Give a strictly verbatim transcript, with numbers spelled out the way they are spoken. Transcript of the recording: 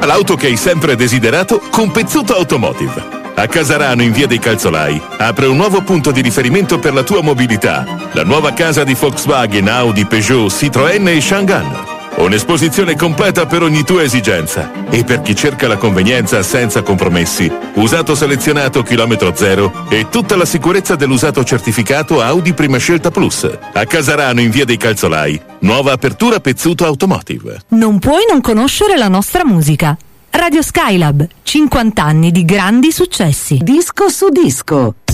l'auto che hai sempre desiderato con Pezzuto Automotive. A Casarano, in via dei Calzolai, apre un nuovo punto di riferimento per la tua mobilità. La nuova casa di Volkswagen, Audi, Peugeot, Citroën e Chang'an. Un'esposizione completa per ogni tua esigenza. E per chi cerca la convenienza senza compromessi, usato selezionato chilometro zero e tutta la sicurezza dell'usato certificato Audi Prima Scelta Plus. A Casarano, in via dei Calzolai, nuova apertura Pezzuto Automotive. Non puoi non conoscere la nostra musica. Radio Skylab, cinquanta anni di grandi successi. Disco su disco.